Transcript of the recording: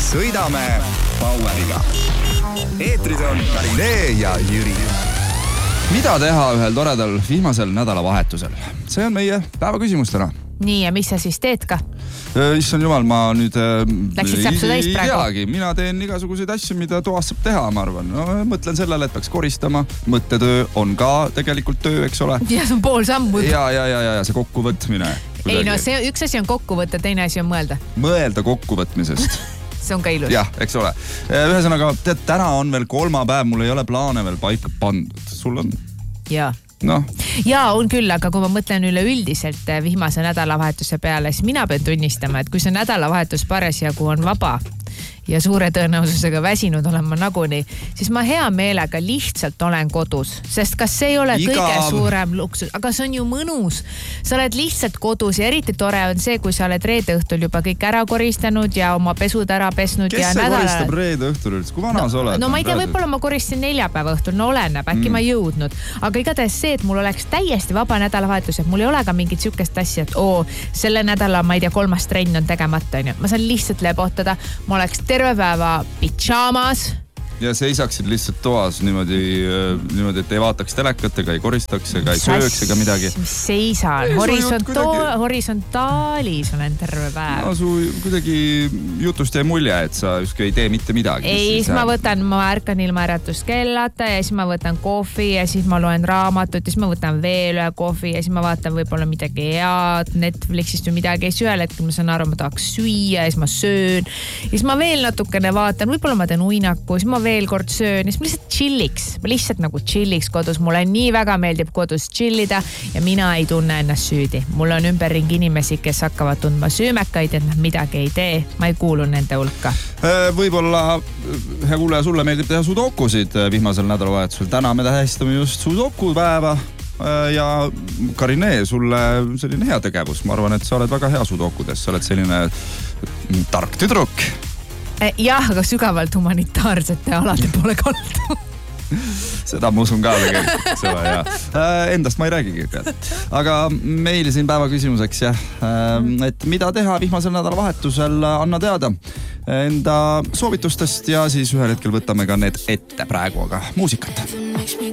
sõidame Poweriga. Eetris on Karinee ja Jüri. Mida teha ühel toredal vihmasel nädalavahetusel? See on meie päevaküsimus täna. Nii, ja mis sa siis teed ka? Issand jumal, ma nüüd... Läksid säpsu täist praegu? Teagi, mina teen igasuguseid asju, mida toas saab teha, ma arvan. No, mõtlen sellele, et peaks koristama. Mõttetöö on ka tegelikult töö, eks ole? Ja see on pool sammu. Ja see kokkuvõtmine. Ei no, üks asi on kokkuvõtta, teine asi on mõelda. Mõelda kokkuvõtmisest. See on ka ilus. Jah, eks ole. Ühesõnaga, tead, täna on veel 3. päev, mul ei ole plaane veel paika pandud. Sul on? Jaa. No. Jaa, on küll, aga kui ma mõtlen üleüldiselt vihmase nädalavahetuse peale, siis mina pean tunnistama, et kui see nädalavahetus parasjagu on vaba ja suure tõenäosusega väsinud olen ma nagunii, siis ma hea meelega lihtsalt olen kodus. Sest kas see ei ole kõige suurem luksus? Aga see on ju mõnus. Sa oled lihtsalt kodus ja eriti tore on see, kui sa oled reede õhtul juba kõik ära koristanud ja oma pesud ära pesnud. Kes see koristab reede õhtul üldse? Kui vana sa oled? No ma ei tea, võib-olla ma koristin 4 päeva õhtul. No oleneb, äkki ma jõudnud. Aga igatahes see, et mul oleks täiesti vaba nädalavahetus, et mul ei ole ka mingit sükest asja, et selle nädala, ma ei tea, 3. trenn on tegemata. Ma saan lihtsalt lebotada. Ma oleks terve päeva pitšaamas. Ja seisaksid lihtsalt toas niimoodi, et ei vaataks telekat ega ei koristaks ega ei sööks ega midagi. Mis seisan? Horisontaalis olen terve päev. No su kuidagi jutust jäi mulje, et sa justkui ei tee mitte midagi. Ei, siis ma ärkan ilma äratuskellata ja siis ma võtan kohvi ja siis ma loen raamatut ja siis ma võtan veel ühe kohvi ja siis ma vaatan võib-olla midagi head Netflixist või midagi. Ja siis ühel hetkel ma saan aru, ma tahaks süüa ja siis ma söön. Ja siis ma veel natukene vaatan, võib-olla ma teen uinaku, siis ma veel kord söön ja siis ma lihtsalt chilliks. Ma lihtsalt nagu chilliks kodus. Mulle nii väga meeldib kodus chillida ja mina ei tunne ennast süüdi. Mul on ümberringi inimesi, kes hakkavad tundma söömekaid, et nad midagi ei tee. Ma ei kuulu nende hulka. Võib-olla, hea kuuleja, sulle meeldib teha sudokusid vihmasel nädalavahetusel. Täna me tähistame just sudoku päeva ja Karinee, sulle selline hea tegevus. Ma arvan, et sa oled väga hea sudokudes. Sa oled selline tark tüdruk. Jah, aga sügavalt humanitaarsete alade poole kaldu. Seda ma usun ka tegelikult. Endast ma ei räägigi. Aga meil siin päeva küsimuseks, et mida teha vihmasel nädalavahetusel, anna teada enda soovitustest ja siis ühel hetkel võtame ka need ette praegu, aga muusikat.